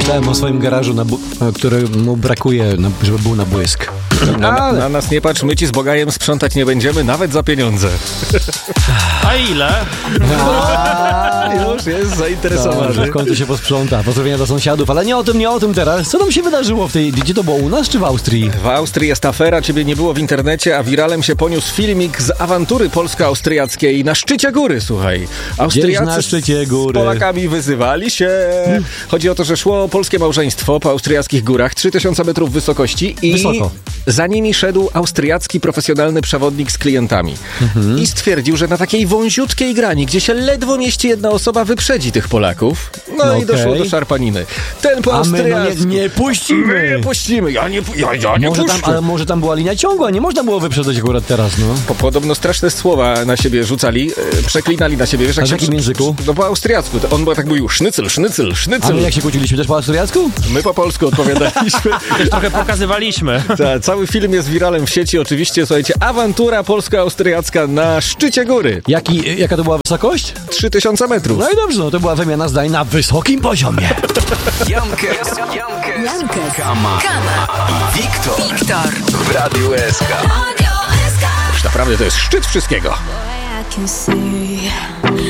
Myślałem o swoim garażu, któremu brakuje, żeby był na błysk. Na nas nie patrz, my ci z Bogajem sprzątać nie będziemy, nawet za pieniądze. A ile? Już jest zainteresowany. W końcu się posprząta. Pozdrowienia dla sąsiadów, ale nie o tym teraz. Co tam się wydarzyło gdzie to było, u nas czy w Austrii? W Austrii jest afera, ciebie nie było w internecie, a wiralem się poniósł filmik z awantury polsko-austriackiej na szczycie góry, słuchaj. Austriacy na szczycie góry? Z Polakami wyzywali się. Chodzi o to, że szło polskie małżeństwo po austriackich górach, 3000 metrów wysokości i wysoko. Za nimi szedł austriacki profesjonalny przewodnik z klientami. I stwierdził, że na takiej wąziutkiej grani, gdzie się ledwo mieści jedna osoba, wyprzedzi tych Polaków. No i doszło do szarpaniny. Ten po austriacku. Nie puścimy! My nie puścimy. Ja nie puszczę. Ale może tam była linia ciągła, nie można było wyprzedzać akurat teraz, no. Podobno straszne słowa na siebie rzucali, przeklinali na siebie. Wiesz, a w jakim języku? No po austriacku. On tak mówił sznycel. A my jak się kłóciliśmy, też po austriacku? My po polsku odpowiadaliśmy. Też trochę pokazywaliśmy. Cały film jest wiralem w sieci, oczywiście. Słuchajcie, awantura polsko-austriacka na szczycie góry. Jaka to była wysokość? 3000 metrów. No i dobrze, no to była wymiana zdań na wysokim poziomie. Jankes, Kama i Wiktor w Radiu SK. Naprawdę to jest szczyt wszystkiego.